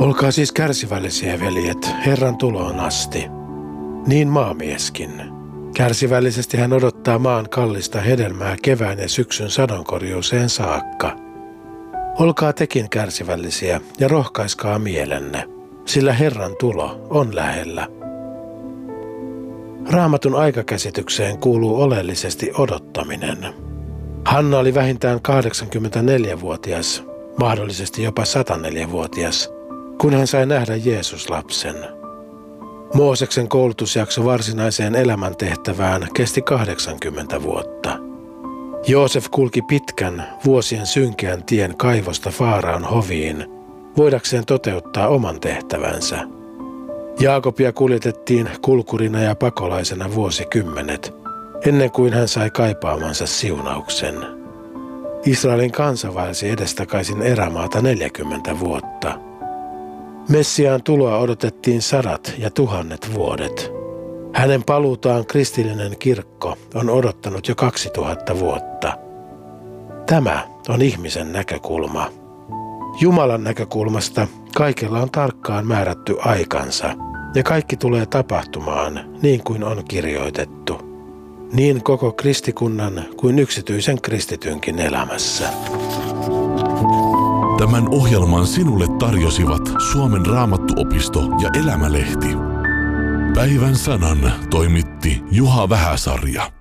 Olkaa siis kärsivällisiä, veljet, Herran tuloon asti. Niin maamieskin. Kärsivällisesti hän odottaa maan kallista hedelmää kevään ja syksyn sadonkorjuuseen saakka. Olkaa tekin kärsivällisiä ja rohkaiskaa mielenne, sillä Herran tulo on lähellä. Raamatun aikakäsitykseen kuuluu oleellisesti odottaminen. Hanna oli vähintään 84-vuotias, mahdollisesti jopa 104-vuotias, kun hän sai nähdä Jeesuslapsen. Mooseksen koulutusjakso varsinaiseen elämäntehtävään kesti 80 vuotta. Joosef kulki pitkän, vuosien synkeän tien kaivosta Faaraon hoviin, voidakseen toteuttaa oman tehtävänsä. Jaakobia kuljetettiin kulkurina ja pakolaisena vuosikymmenet, ennen kuin hän sai kaipaamansa siunauksen. Israelin kansa vaelsi edestakaisin erämaata 40 vuotta. Messiaan tuloa odotettiin 100 ja 1000 vuodet. Hänen paluutaan kristillinen kirkko on odottanut jo 2000 vuotta. Tämä on ihmisen näkökulma. Jumalan näkökulmasta kaikella on tarkkaan määrätty aikansa, ja kaikki tulee tapahtumaan niin kuin on kirjoitettu. Niin koko kristikunnan kuin yksityisen kristitynkin elämässä. Tämän ohjelman sinulle tarjosivat Suomen Raamattuopisto ja Elämälehti. Päivän sanan toimitti Juha Vähäsarja.